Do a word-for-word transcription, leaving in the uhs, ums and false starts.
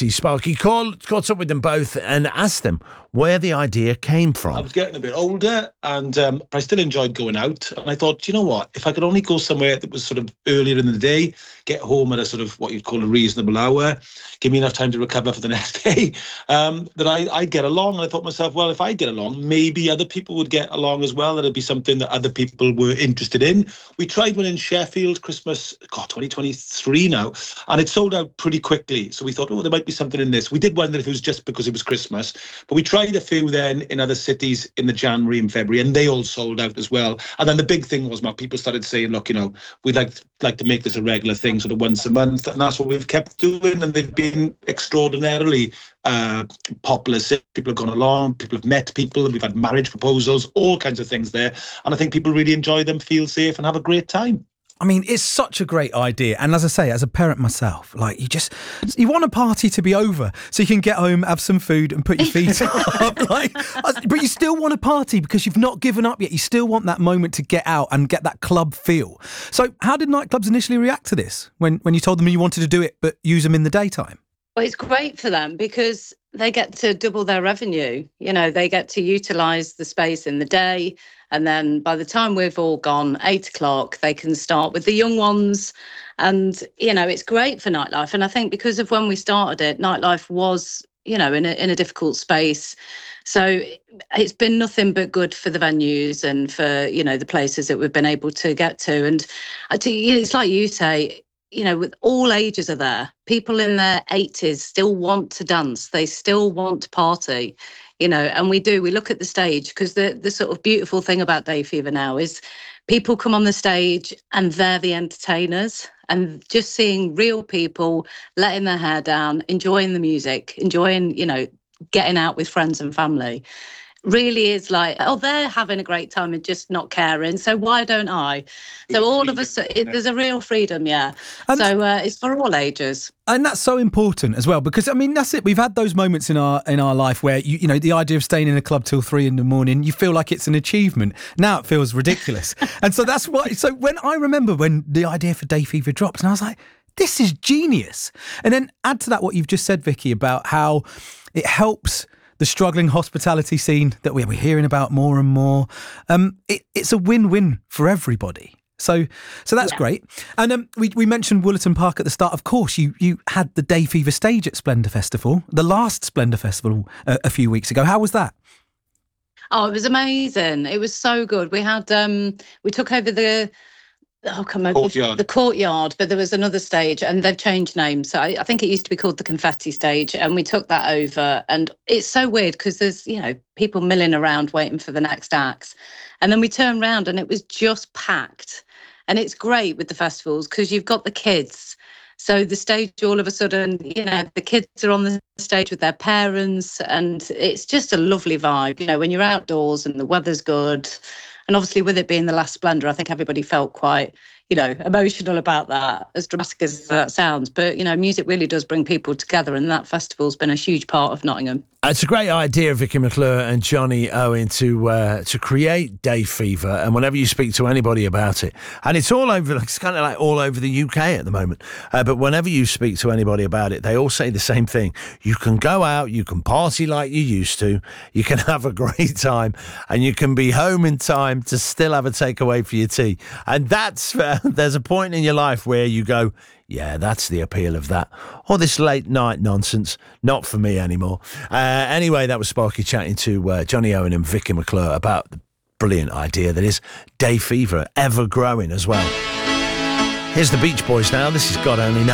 Stacey, Sparky, called, caught up with them both and asked them where the idea came from. I was getting a bit older, and um, I still enjoyed going out. And I thought, you know what? If I could only go somewhere that was sort of earlier in the day, get home at a sort of what you'd call a reasonable hour, give me enough time to recover for the next day, um, that I, I'd get along. And I thought to myself, well, if I get along, maybe other people would get along as well. That'd be something that other people were interested in. We tried one in Sheffield, Christmas, God, twenty twenty-three now, and it sold out pretty quickly. So we thought, oh, there might be something in this. We did wonder if it was just because it was Christmas, but we tried a few then in other cities in the January and February, and they all sold out as well. And then the big thing was, Mark, people started saying, look, you know, we'd like, like to make this a regular thing, sort of once a month, and that's what we've kept doing, and they've been extraordinarily uh, popular. People have gone along, people have met people, we've had marriage proposals, all kinds of things there, and I think people really enjoy them, feel safe, and have a great time. I mean, it's such a great idea. And as I say, as a parent myself, like you just, you want a party to be over so you can get home, have some food and put your feet up. Like, but you still want a party because you've not given up yet. You still want that moment to get out and get that club feel. So how did nightclubs initially react to this when, when you told them you wanted to do it but use them in the daytime? Well, it's great for them because they get to double their revenue. You know, they get to utilise the space in the day. And then by the time we've all gone, eight o'clock, they can start with the young ones. And, you know, it's great for nightlife. And I think because of when we started it, nightlife was, you know, in a, in a difficult space. So it's been nothing but good for the venues and for, you know, the places that we've been able to get to. And I do, you know, it's like you say, you know, with all ages are there. People in their eighties still want to dance. They still want to party, you know, and we do. We look at the stage because the, the sort of beautiful thing about Day Fever now is people come on the stage and they're the entertainers, and just seeing real people letting their hair down, enjoying the music, enjoying, you know, getting out with friends and family. Really is like, oh, they're having a great time and just not caring, so why don't I? So all of us, it, there's a real freedom, yeah. And so uh, it's for all ages. And that's so important as well, because I mean, that's it. We've had those moments in our in our life where you you know the idea of staying in a club till three in the morning, you feel like it's an achievement. Now it feels ridiculous, and so that's why. So when I remember when the idea for Day Fever dropped, and I was like, this is genius. And then add to that what you've just said, Vicky, about how it helps the struggling hospitality scene that we're hearing about more and more. Um, it, it's a win-win for everybody. So so that's yeah. great. And um, we, we mentioned Woollerton Park at the start. Of course, you you had the Day Fever stage at Splendour Festival, the last Splendour Festival uh, a few weeks ago. How was that? Oh, it was amazing. It was so good. We had, um, we took over the... Oh, come on. Courtyard. The courtyard, but there was another stage and they've changed names. So I, I think it used to be called the Confetti Stage, and we took that over. And it's so weird because there's, you know, people milling around waiting for the next acts. And then we turned around and it was just packed. And it's great with the festivals because you've got the kids. So the stage, all of a sudden, you know, the kids are on the stage with their parents, and it's just a lovely vibe, you know, when you're outdoors and the weather's good. And obviously, with it being the last Splendour, I think everybody felt quite, you know, emotional about that, as dramatic as that sounds. But, you know, music really does bring people together, and that festival's been a huge part of Nottingham. It's a great idea, Vicky McClure and Johnny Owen, to uh, to create Day Fever. And whenever you speak to anybody about it, and it's all over, it's kind of like all over the U K at the moment. Uh, but whenever you speak to anybody about it, they all say the same thing. You can go out, you can party like you used to, you can have a great time, and you can be home in time to still have a takeaway for your tea. And that's uh, there's a point in your life where you go, yeah, that's the appeal of that. Or this late night nonsense, not for me anymore. Uh, anyway, that was Sparky chatting to uh, Johnny Owen and Vicky McClure about the brilliant idea that is Day Fever, ever growing as well. Here's the Beach Boys now. This is God Only Knows.